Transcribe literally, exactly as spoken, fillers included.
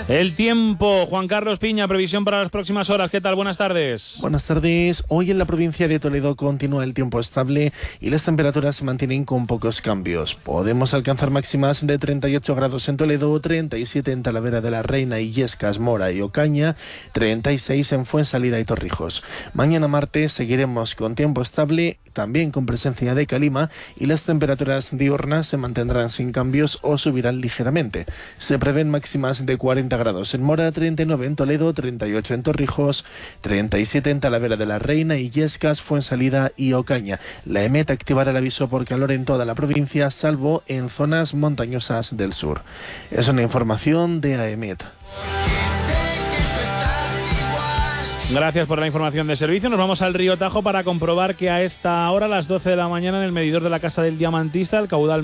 El tiempo, Juan Carlos Piña, previsión para las próximas horas. ¿Qué tal? Buenas tardes. Buenas tardes. Hoy en la provincia de Toledo continúa el tiempo estable y las temperaturas se mantienen con pocos cambios. Podemos alcanzar máximas de treinta y ocho grados en Toledo, treinta y siete en Talavera de la Reina, Illescas, Mora y Ocaña, treinta y seis en Fuensalida y Torrijos. Mañana martes seguiremos con tiempo estable, también con presencia de calima, y las temperaturas diurnas se mantendrán sin cambios o subirán ligeramente. Se prevén máximas de cuarenta grados en Mora, treinta y nueve en Toledo, treinta y ocho en Torrijos, treinta y siete en Talavera de la Reina, Illescas, Fuensalida y Ocaña. La EMET activará el aviso por calor en toda la provincia, salvo en zonas montañosas del sur. Es una información de AEMET. Gracias por la información de servicio. Nos vamos al río Tajo para comprobar que a esta hora, a las doce de la mañana, en el medidor de la Casa del Diamantista, el caudal